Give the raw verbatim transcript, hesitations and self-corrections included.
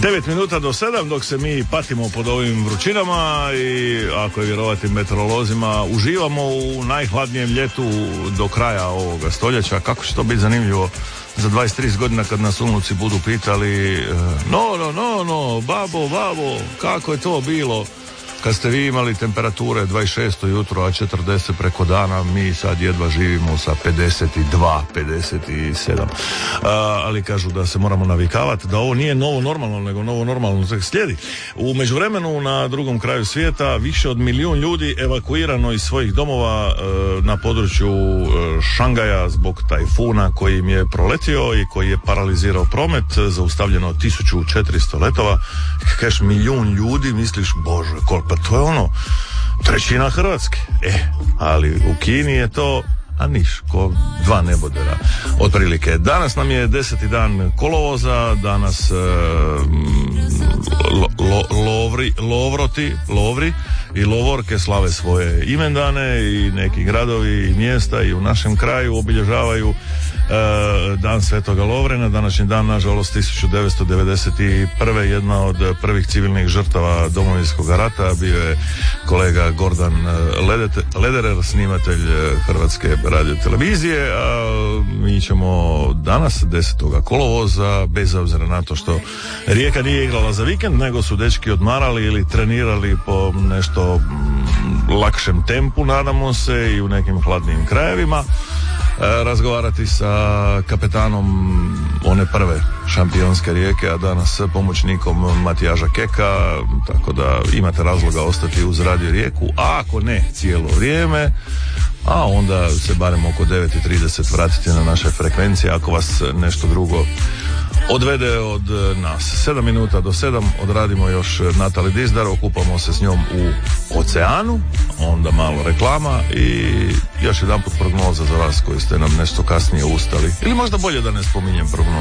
devet minuta do sedam, dok se mi patimo pod ovim vrućinama i, ako je vjerovati meteorolozima, uživamo u najhladnijem ljetu do kraja ovoga stoljeća. Kako će to biti zanimljivo za dvadeset trideset godina kad nas unuci budu pitali no, no, no, no, babo, babo, kako je to bilo kad ste vi imali temperature dvadeset šest jutro, a četrdeset preko dana, mi sad jedva živimo sa pedeset dva, pedeset sedam. A, ali kažu da se moramo navikavati, da ovo nije novo normalno, nego novo normalno slijedi. U međuvremenu na drugom kraju svijeta više od milijun ljudi evakuirano iz svojih domova e, na području e, Šangaja zbog tajfuna koji im je proletio i koji je paralizirao promet, zaustavljeno tisuću četiristo letova. Kažeš milijun ljudi, misliš, bože, koliko, pa to je ono trećina Hrvatske. E, ali u Kini je to, a niš, ko dva nebodera otprilike. Danas nam je deseti dan kolovoza, danas e, lo, lo, lovri, lovroti, lovri i lovorke slave svoje imendane i neki gradovi i mjesta i u našem kraju obilježavaju Uh, dan Svetoga Lovrena. Današnji dan, nažalost, tisuću devetsto devedeset prve jedna od prvih civilnih žrtava Domovinskog rata bio je kolega Gordan Ledete, Lederer, snimatelj Hrvatske radiotelevizije. A mi ćemo danas, desetog kolovoza, bez obzira na to što Rijeka nije igrala za vikend, nego su dečki odmarali ili trenirali po nešto mm, lakšem tempu, nadamo se, i u nekim hladnijim krajevima, razgovarati sa kapetanom one prve šampionske Rijeke, a danas pomoćnikom Matijaža Keka, tako da imate razloga ostati uz Radio Rijeku, a ako ne cijelo vrijeme, a onda se barem oko devet i trideset vratiti na naše frekvencije ako vas nešto drugo odvede od nas. sedam minuta do sedam, odradimo još Natali Dizdar, okupamo se s njom u oceanu, onda malo reklama i još jedan put prognoza za vas koji ste nam nešto kasnije ustali. Ili možda bolje da ne spominjem prognozu.